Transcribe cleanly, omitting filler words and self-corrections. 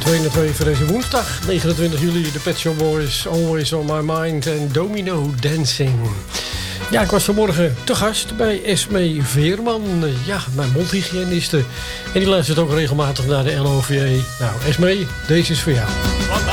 2 naar 2 voor deze woensdag, 29 juli. De Pet Shop Boys, Always on My Mind en Domino Dancing. Ja, ik was vanmorgen te gast bij Esmee Veerman. Ja, mijn mondhygiëniste. En die luistert ook regelmatig naar de LOVE. Nou, Esmee, deze is voor jou.